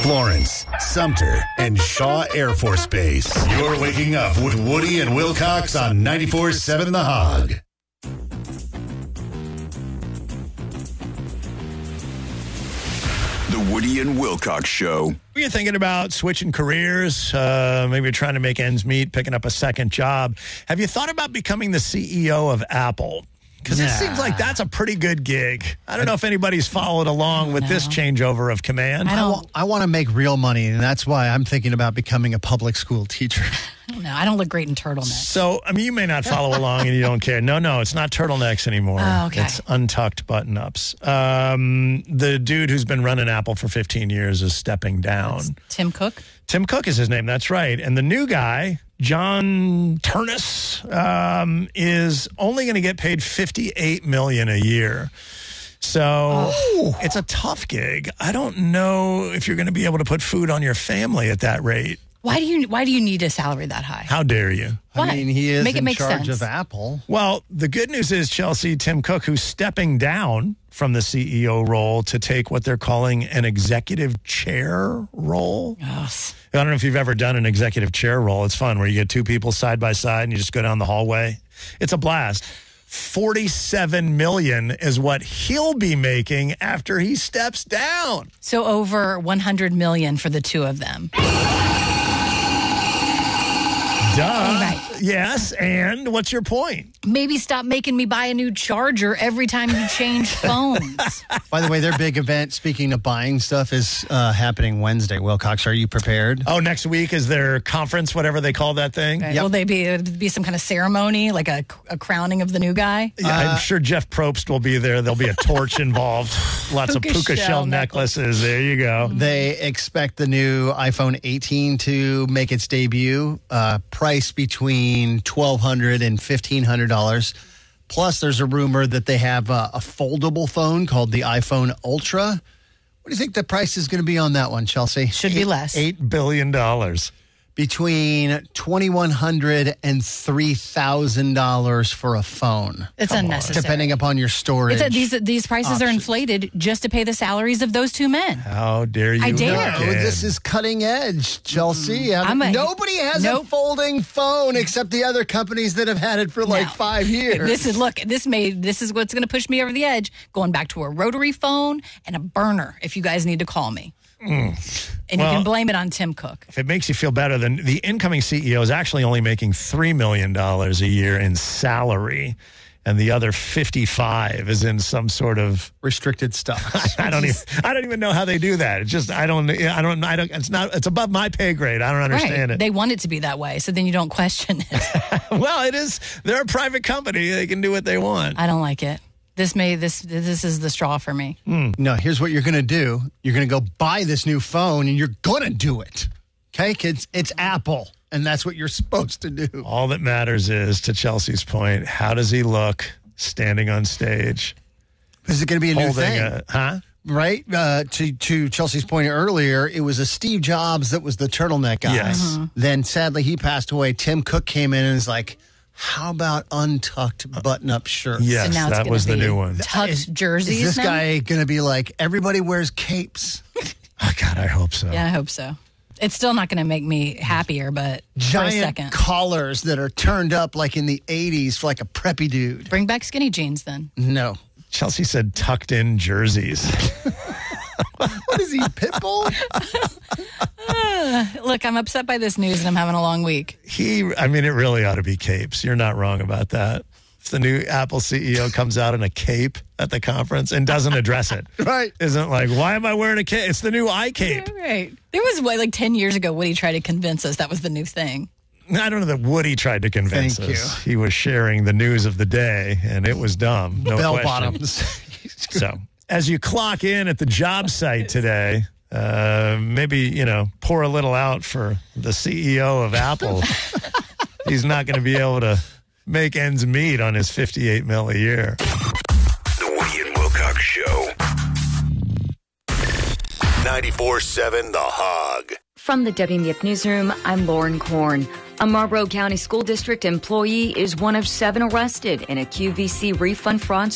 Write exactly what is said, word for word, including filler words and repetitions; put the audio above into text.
Florence, Sumter, and Shaw Air Force Base. You're waking up with Woody and Wilcox on ninety-four point seven The Hog. The Woody and Wilcox Show. You're thinking about switching careers, uh, maybe you're trying to make ends meet, picking up a second job. Have you thought about becoming the C E O of Apple? Because nah. it seems like that's a pretty good gig. I don't know if anybody's followed along with this changeover of command. I, don't, I want to make real money, and that's why I'm thinking about becoming a public school teacher. I don't know. I don't look great in turtlenecks. So, I mean, you may not follow along and you don't care. No, no, it's not turtlenecks anymore. Oh, okay. It's untucked button-ups. Um, the dude who's been running Apple for fifteen years is stepping down. That's Tim Cook? Tim Cook is his name. That's right. And the new guy, John Ternus, um, is only going to get paid fifty-eight million dollars a year. So oh. it's a tough gig. I don't know if you're going to be able to put food on your family at that rate. Why do you Why do you need a salary that high? How dare you? Why? I mean, he is Make it in make charge sense. of Apple. Well, the good news is, Chelsea, Tim Cook, who's stepping down from the C E O role to take what they're calling an executive chair role. Yes. I don't know if you've ever done an executive chair role. It's fun where you get two people side by side and you just go down the hallway. It's a blast. forty-seven million dollars is what he'll be making after he steps down. So over one hundred million dollars for the two of them. Duh. Right. Yes, and what's your point? Maybe stop making me buy a new charger every time you change phones. By the way, their big event, speaking of buying stuff, is uh, happening Wednesday. Wilcox, are you prepared? Oh, next week is their conference, whatever they call that thing? Right. Yep. Will they be it'll be some kind of ceremony, like a, a crowning of the new guy? Yeah, I'm sure Jeff Probst will be there. There'll be a torch involved. Lots Puka of puka shell shell necklace. necklaces. There you go. They expect the new iPhone eighteen to make its debut, uh, priced between twelve hundred dollars and fifteen hundred dollars. Plus, there's a rumor that they have a, a foldable phone called the iPhone Ultra. What do you think the price is going to be on that one, Chelsea? Should be less. Eight billion dollars. Between twenty-one hundred dollars and three thousand dollars for a phone. It's Come on. unnecessary. Depending upon your storage. It's a, these these prices are options. inflated just to pay the salaries of those two men. How dare you? I dare. look No, in. this is cutting edge, Chelsea. Mm. I'm a- Nobody has Nope. a folding phone except the other companies that have had it for like No. five years. This is look. This made this is what's going to push me over the edge. Going back to a rotary phone and a burner. If you guys need to call me, Mm. and Well- you can blame it on Tim Cook. If it makes you feel better, then the incoming C E O is actually only making three million dollars a year in salary, and the other fifty-five is in some sort of restricted stocks. I don't even I don't even know how they do that. It's just I don't I don't I don't it's not it's above my pay grade. I don't understand right. it. They want it to be that way, so then you don't question it. Well, it is. They're a private company. They can do what they want. I don't like it. This may this this is the straw for me. No, here's what you're going to do. You're going to go buy this new phone, and you're going to do it. Okay, kids? It's Apple, and that's what you're supposed to do. All that matters is, to Chelsea's point, how does he look standing on stage? Is it going to be a new Holding thing? a, huh? Right? Uh, to, to Chelsea's point earlier, it was a Steve Jobs that was the turtleneck guy. Yes. Mm-hmm. Then, sadly, he passed away. Tim Cook came in and was like, how about untucked button-up shirts? Yes, So now it's that gonna was the be new one. Tucked Is- jerseys. Is this now? guy going to be like, everybody wears capes? Oh, God, I hope so. Yeah, I hope so. It's still not going to make me happier, but for a Giant second. collars that are turned up like in the eighties for like a preppy dude. Bring back skinny jeans then. No. Chelsea said tucked in jerseys. What is he, Pitbull? Look, I'm upset by this news and I'm having a long week. He, I mean, it really ought to be capes. You're not wrong about that. If the new Apple C E O comes out in a cape at the conference and doesn't address it, Right. isn't like, why am I wearing a cape? It's the new iCape. Right. There was, what, like ten years ago, Woody tried to convince us that was the new thing. I don't know that Woody tried to convince Thank us. He was sharing the news of the day, and it was dumb. No Bell question. bottoms. So, as you clock in at the job site today, uh, maybe, you know, pour a little out for the C E O of Apple. He's not going to be able to make ends meet on his fifty-eight mil a year. The Woody and Wilcox Show. ninety-four point seven The Hog. From the W M F Newsroom, I'm Lauren Korn. A Marlboro County School District employee is one of seven arrested in a Q V C refund fraud